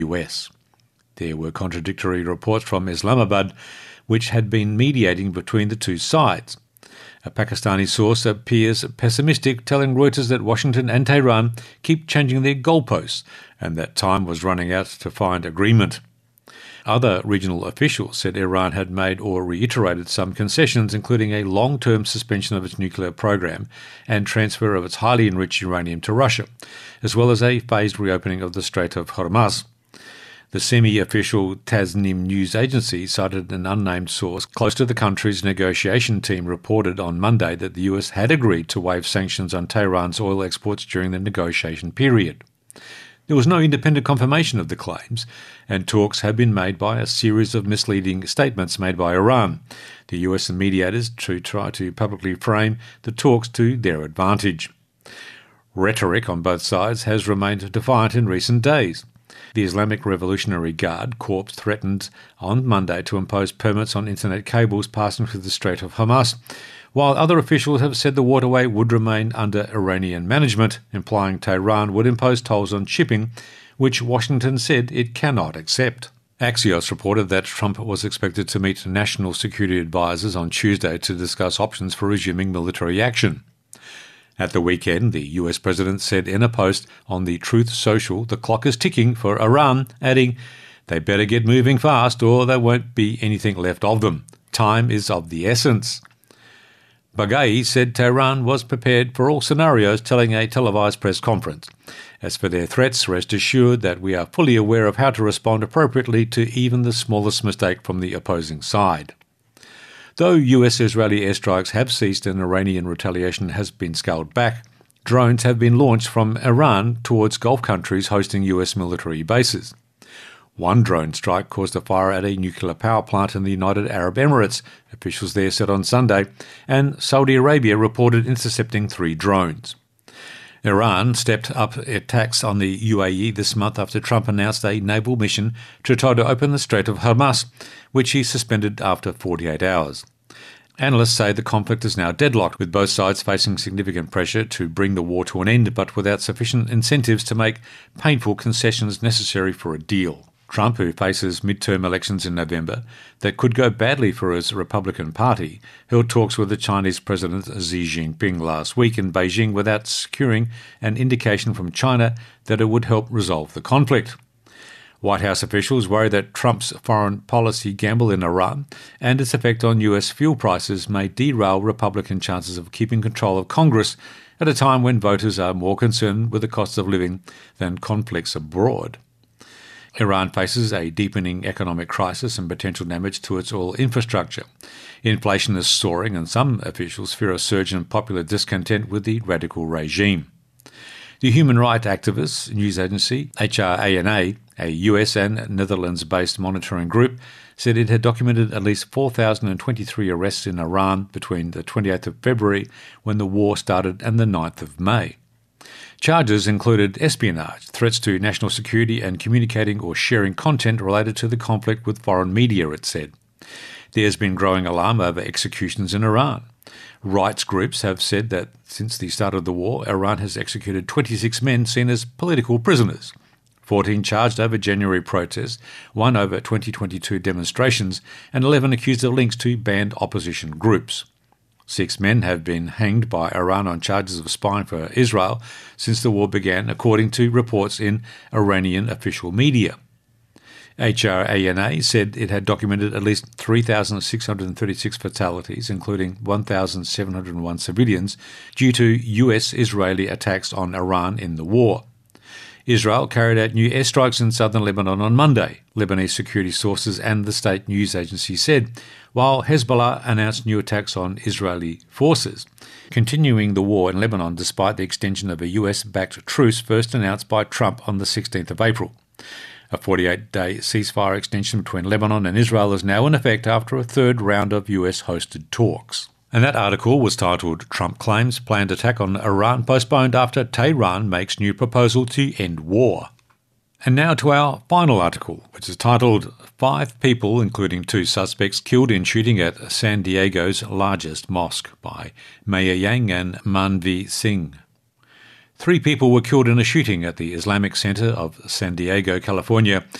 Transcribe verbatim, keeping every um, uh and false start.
U S. There were contradictory reports from Islamabad, which had been mediating between the two sides. A Pakistani source appears pessimistic, telling Reuters that Washington and Tehran keep changing their goalposts and that time was running out to find agreement. Other regional officials said Iran had made or reiterated some concessions, including a long-term suspension of its nuclear program and transfer of its highly enriched uranium to Russia, as well as a phased reopening of the Strait of Hormuz. The semi-official Tasnim news agency cited an unnamed source close to the country's negotiation team reported on Monday that the U S had agreed to waive sanctions on Tehran's oil exports during the negotiation period. There was no independent confirmation of the claims, and talks have been made by a series of misleading statements made by Iran, the U S and mediators, to try to publicly frame the talks to their advantage. Rhetoric on both sides has remained defiant in recent days. The Islamic Revolutionary Guard Corps threatened on Monday to impose permits on internet cables passing through the Strait of Hormuz, while other officials have said the waterway would remain under Iranian management, implying Tehran would impose tolls on shipping, which Washington said it cannot accept. Axios reported that Trump was expected to meet national security advisors on Tuesday to discuss options for resuming military action. At the weekend, the U S president said in a post on the Truth Social, the clock is ticking for Iran, adding, "They better get moving fast or there won't be anything left of them. Time is of the essence." Baghai said Tehran was prepared for all scenarios, telling a televised press conference. As for their threats, rest assured that we are fully aware of how to respond appropriately to even the smallest mistake from the opposing side. Though U S-Israeli airstrikes have ceased and Iranian retaliation has been scaled back, drones have been launched from Iran towards Gulf countries hosting U S military bases. One drone strike caused a fire at a nuclear power plant in the United Arab Emirates, officials there said on Sunday, and Saudi Arabia reported intercepting three drones. Iran stepped up attacks on the U A E this month after Trump announced a naval mission to try to open the Strait of Hormuz, which he suspended after forty-eight hours. Analysts say the conflict is now deadlocked, with both sides facing significant pressure to bring the war to an end, but without sufficient incentives to make painful concessions necessary for a deal. Trump, who faces midterm elections in November that could go badly for his Republican Party, held talks with the Chinese President Xi Jinping last week in Beijing without securing an indication from China that it would help resolve the conflict. White House officials worry that Trump's foreign policy gamble in Iran and its effect on U S fuel prices may derail Republican chances of keeping control of Congress at a time when voters are more concerned with the cost of living than conflicts abroad. Iran faces a deepening economic crisis and potential damage to its oil infrastructure. Inflation is soaring and some officials fear a surge in popular discontent with the radical regime. The human rights activist news agency H R A N A, a U S and Netherlands-based monitoring group, said it had documented at least four thousand twenty-three arrests in Iran between the twenty-eighth of February, when the war started, and the ninth of May. Charges included espionage, threats to national security, and communicating or sharing content related to the conflict with foreign media, it said. There has been growing alarm over executions in Iran. Rights groups have said that since the start of the war, Iran has executed twenty-six men seen as political prisoners, fourteen charged over January protests, one over twenty twenty-two demonstrations, and eleven accused of links to banned opposition groups. Six men have been hanged by Iran on charges of spying for Israel since the war began, according to reports in Iranian official media. H R A N A said it had documented at least three thousand six hundred thirty-six fatalities, including one thousand seven hundred one civilians, due to U S-Israeli attacks on Iran in the war. Israel carried out new airstrikes in southern Lebanon on Monday, Lebanese security sources and the state news agency said, while Hezbollah announced new attacks on Israeli forces, continuing the war in Lebanon despite the extension of a U S-backed truce first announced by Trump on the sixteenth of April. A forty-eight day ceasefire extension between Lebanon and Israel is now in effect after a third round of U S-hosted talks. And that article was titled "Trump Claims Planned Attack on Iran Postponed After Tehran Makes New Proposal to End War." And now to our final article, which is titled Five People, Including Two Suspects, Killed in Shooting at San Diego's Largest Mosque by Maya Yang and Manvi Singh. Three people were killed in a shooting at the Islamic Center of San Diego, California.